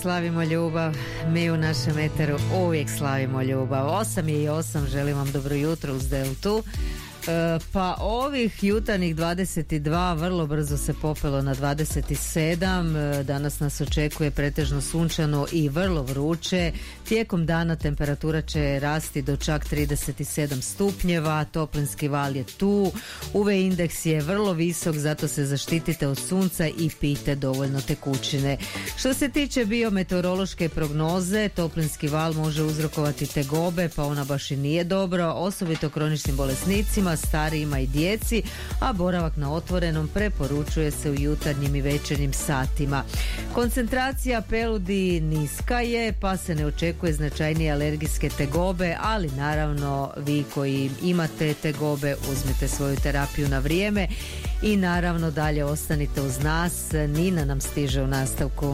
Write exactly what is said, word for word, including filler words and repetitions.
Slavimo ljubav, mi u našem eteru uvijek slavimo ljubav. osam je i osam, želim vam dobro jutro uz Deltu. E, pa ovih jutarnjih dvadeset dva vrlo brzo se popelo na dvadeset sedam. E, danas nas očekuje pretežno sunčano i vrlo vruće. Tijekom dana temperatura će rasti do čak trideset sedam stupnjeva, toplinski val je tu, U V indeks je vrlo visok, zato se zaštitite od sunca i pijte dovoljno tekućine. Što se tiče biometeorološke prognoze, toplinski val može uzrokovati tegobe, pa ona baš i nije dobro, osobito kroničnim bolesnicima, starijima i djeci, a boravak na otvorenom preporučuje se u jutarnjim i večernjim satima. Koncentracija peludi niska je, pa se ne očekuje značajnije alergijske tegobe, ali naravno vi koji imate tegobe uzmite svoju terapiju na vrijeme i naravno dalje ostanite uz nas. Nina nam stiže u nastavku.